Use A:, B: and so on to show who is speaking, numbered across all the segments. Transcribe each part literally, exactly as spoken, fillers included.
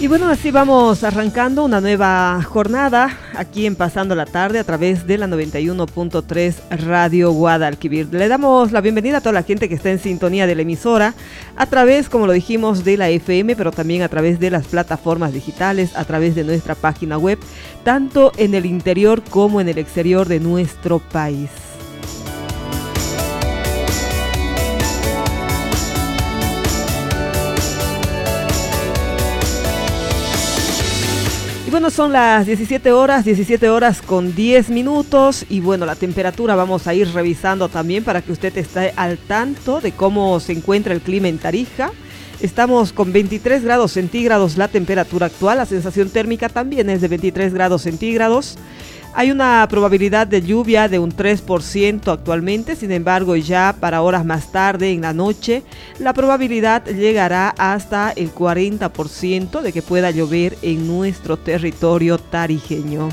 A: Y bueno, así vamos arrancando una nueva jornada aquí en Pasando la Tarde a través de la noventa y uno punto tres Radio Guadalquivir. Le damos la bienvenida a toda la gente que está en sintonía de la emisora a través, como lo dijimos, de la F M, pero también a través de las plataformas digitales, a través de nuestra página web, tanto en el interior como en el exterior de nuestro país. Bueno, son las diecisiete horas, diecisiete horas con diez minutos y bueno, la temperatura vamos a ir revisando también para que usted esté al tanto de cómo se encuentra el clima en Tarija. Estamos con veintitrés grados centígrados la temperatura actual, la sensación térmica también es de veintitrés grados centígrados. Hay una probabilidad de lluvia de un tres por ciento actualmente, sin embargo ya para horas más tarde en la noche la probabilidad llegará hasta el cuarenta por ciento de que pueda llover en nuestro territorio tarijeño.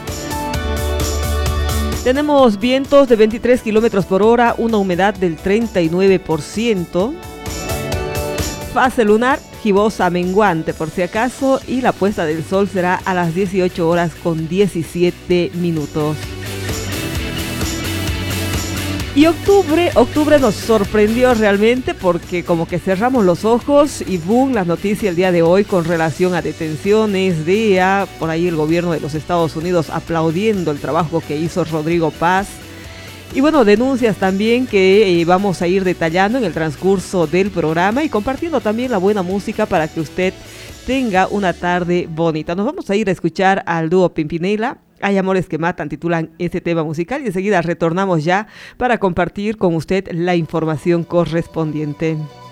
A: Tenemos vientos de veintitrés kilómetros por hora, una humedad del treinta y nueve por ciento. Fase lunar gibosa menguante por si acaso y la puesta del sol será a las dieciocho horas con diecisiete minutos. Y octubre, octubre nos sorprendió realmente porque como que cerramos los ojos y boom, las noticias el día de hoy con relación a detenciones, D E A, por ahí el gobierno de los Estados Unidos aplaudiendo el trabajo que hizo Rodrigo Paz. Y bueno, denuncias también que eh, vamos a ir detallando en el transcurso del programa y compartiendo también la buena música para que usted tenga una tarde bonita. Nos vamos a ir a escuchar al dúo Pimpinela. Hay amores que matan, titulan este tema musical y enseguida retornamos ya para compartir con usted la información correspondiente.